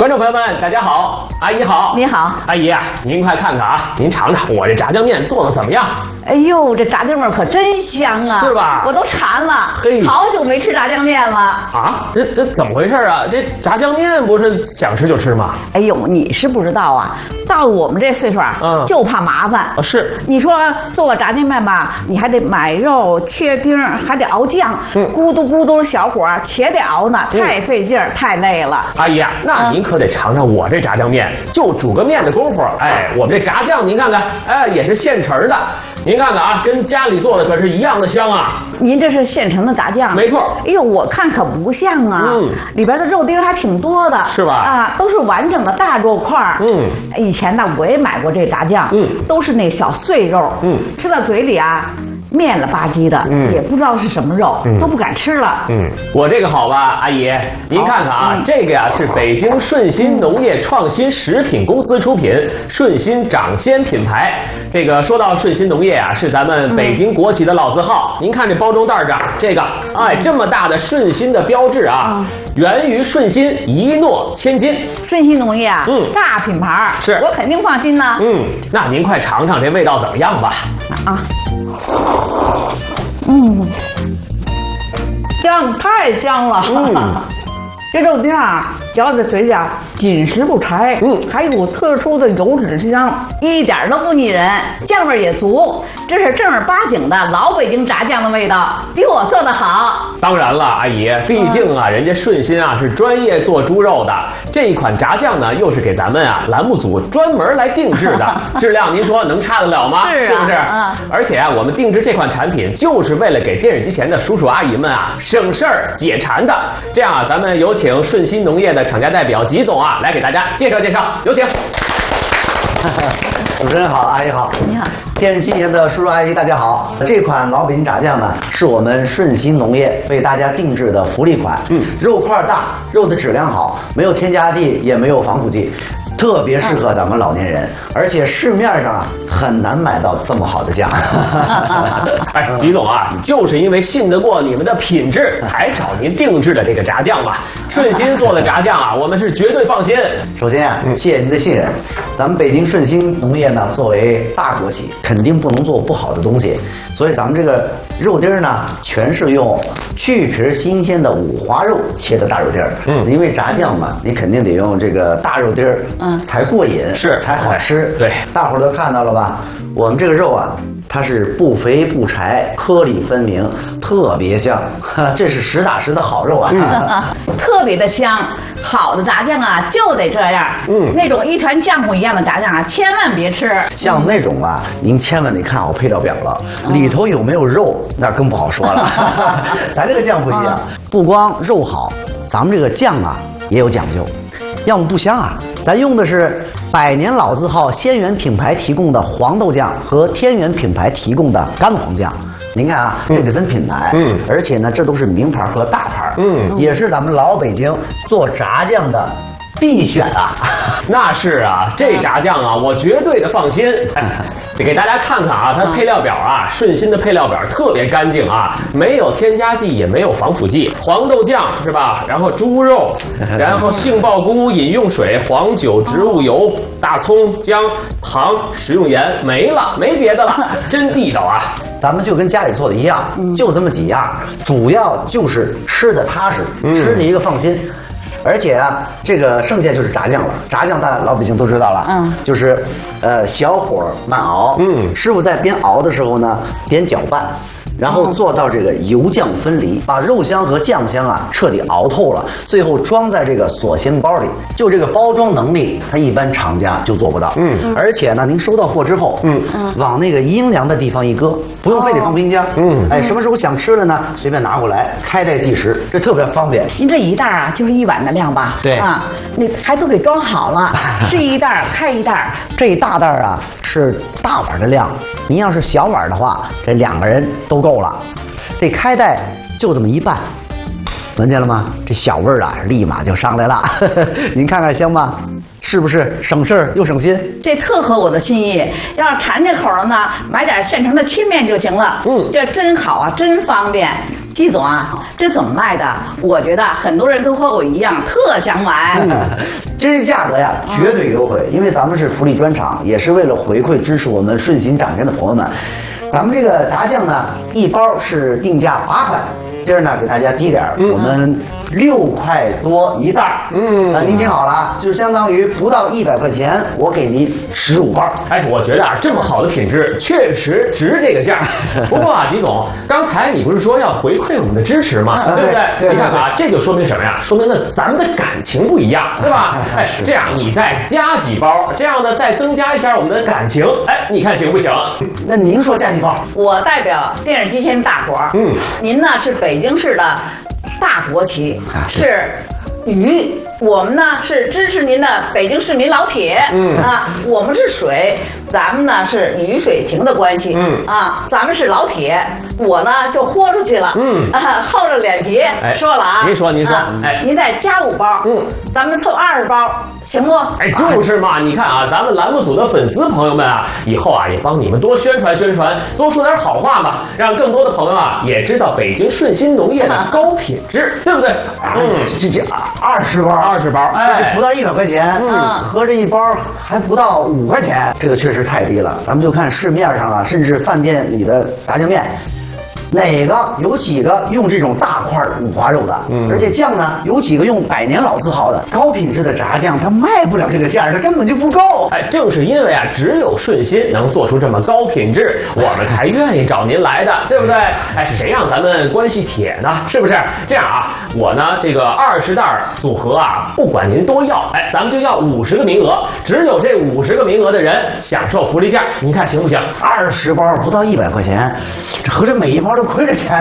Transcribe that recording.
观众朋友们，大家好，阿姨好， 你好， 阿姨啊，您快看看啊，您尝尝我这炸酱面做的怎么样？ 哎呦，这炸酱面可真香啊， 是吧？ 我都馋了， 嘿， 好久没吃炸酱面了啊！这怎么回事啊？这炸酱面不是想吃就吃吗？ 哎呦，你是不知道啊，到我们这岁数啊，就怕麻烦啊。是， 你说做个炸酱面吧，你还得买肉、切丁，还得熬酱，咕嘟咕嘟小火且得熬呢，太费劲儿，太累了。 阿姨啊，那您可得尝尝我这炸酱面，就煮个面的功夫，哎，我们这炸酱您看看，哎，也是现成的。您看看啊，跟家里做的可是一样的香啊！ 您这是现成的炸酱， 没错。 哎呦，我看可不像啊，里边的肉丁还挺多的， 是吧？ 啊，都是完整的大肉块。以前呢我也买过这炸酱，都是那小碎肉，吃到嘴里啊。面了吧唧的，也不知道是什么肉，都不敢吃了。 我这个好吧，阿姨，您看看啊，这个呀是北京顺心农业创新食品公司出品，顺心掌鲜品牌。这个说到顺心农业啊，是咱们北京国企的老字号。您看这包装袋上这个，哎，这么大的顺心的标志啊，源于顺心，一诺千金。 顺心农业啊，大品牌， 是我肯定放心呢。 那您快尝尝这味道怎么样吧？ 啊。酱太香了，这肉丁啊，嚼在嘴里啊，紧实不柴，还有股特殊的油脂香，一点都不腻人，酱味也足，这是正儿八经的老北京炸酱的味道，比我做的好。 当然了，阿姨，毕竟啊，人家顺心啊是专业做猪肉的，这一款炸酱呢，又是给咱们啊栏目组专门来定制的，质量您说能差得了吗？是不是？而且啊，我们定制这款产品就是为了给电视机前的叔叔阿姨们啊省事儿解馋的。这样啊，咱们有请顺心农业的厂家代表吉总啊来给大家介绍介绍，有请。 主持人好，阿姨好， 你好， 电视机前的叔叔阿姨大家好。这款老北京炸酱呢，是我们顺心农业为大家定制的福利款。肉块大，肉的质量好，没有添加剂，也没有防腐剂。特别适合咱们老年人，而且市面上啊很难买到这么好的酱。 哎，吉总啊，就是因为信得过你们的品质，才找您定制的这个炸酱嘛。顺心做的炸酱啊，我们是绝对放心。 首先啊，谢谢您的信任。咱们北京顺心农业呢，作为大国企，肯定不能做不好的东西，所以咱们这个肉丁呢，全是用去皮新鲜的五花肉切的大肉丁。因为炸酱嘛，你肯定得用这个大肉丁才过瘾， 是才好吃。 对， 大伙儿都看到了吧？我们这个肉啊，它是不肥不柴，颗粒分明，特别香。这是实打实的好肉啊， 特别的香。好的炸酱啊，就得这样。那种一团浆糊一样的炸酱啊，千万别吃。 像那种啊，您千万得看好配料表了，里头有没有肉，那更不好说了。咱这个酱不一样，不光肉好，咱们这个酱啊也有讲究。要么不香啊，咱用的是百年老字号鲜源品牌提供的黄豆酱和天元品牌提供的干黄酱。您看啊，这得分品牌，而且呢，这都是名牌和大牌，也是咱们老北京做炸酱的必选啊。 那是啊，这炸酱啊，我绝对的放心。得给大家看看啊，它配料表啊，顺心的配料表特别干净啊，没有添加剂，也没有防腐剂。黄豆酱是吧？然后猪肉，然后杏鲍菇、饮用水、黄酒、植物油、大葱、姜、糖、食用盐，没了，没别的了，真地道啊！ 咱们就跟家里做的一样，就这么几样，主要就是吃的踏实，吃的一个放心。而且啊，这个剩下就是炸酱了。炸酱大家老百姓都知道了，就是小火慢熬，师傅在边熬的时候呢，边搅拌。然后做到这个油酱分离，把肉香和酱香啊彻底熬透了，最后装在这个锁鲜包里。就这个包装能力，它一般厂家就做不到。而且呢，您收到货之后，往那个阴凉的地方一搁，不用非得放冰箱。哎，什么时候想吃了呢？随便拿过来，开袋即食，这特别方便。 您这一袋啊，就是1碗的量吧？ 对啊，那还都给装好了，是一袋开一袋。 这一大袋啊是大碗的量，您要是小碗的话，这2个人都够了。这开袋就这么一拌，闻见了吗？这小味儿啊，立马就上来了。您看看香吗？是不是省事儿又省心？ 这特合我的心意。要是馋这口了呢，买点现成的切面就行了。这真好啊，真方便。 季总啊，这怎么卖的？我觉得很多人都和我一样，特想买。 这价格呀，绝对优惠，因为咱们是福利专场，也是为了回馈支持我们顺心涨钱的朋友们。咱们这个炸酱呢，一包是定价8块。今儿呢，给大家低点我们6块多一袋。您听好了，就是相当于不到100块钱，我给您15包。 哎，我觉得啊，这么好的品质，确实值这个价。不过啊，吉总，刚才你不是说要回馈我们的支持吗？对不对？ 对， 你看啊，这就说明什么呀？说明呢，咱们的感情不一样，对吧？哎，这样你再加几包，这样呢，再增加一下我们的感情。哎，你看行不行？ 那您说加几包？ 我代表电视机前大伙儿，您呢是北京市的大国旗，是鱼。我们呢是支持您的北京市民老铁，我们是水，咱们呢是鱼水情的关系，咱们是老铁，我呢就豁出去了，厚着脸皮说了啊， 您说， 您再加5包，咱们凑20包，行不？ 哎，就是嘛，你看啊，咱们栏目组的粉丝朋友们啊，以后啊也帮你们多宣传宣传，多说点好话嘛，让更多的朋友啊也知道北京顺心农业的高品质，对不对？ 这20包。 20包，哎， 不到100块钱，合着一包还不到5块钱，这个确实太低了。咱们就看市面上啊，甚至饭店里的炸酱面，有几个用这种大块五花肉的，而且酱呢，有几个用100年老字号的高品质的炸酱，它卖不了这个价，它根本就不够。 哎，正是因为啊，只有顺心能做出这么高品质，我们才愿意找您来的，对不对？哎，谁让咱们关系铁呢？是不是？这样啊，我呢这个20袋组合啊，不管您多要，哎，咱们就要50个名额，只有这50个名额的人享受福利价，您看行不行？ 20包不到100块钱，这合着每一包都亏着钱。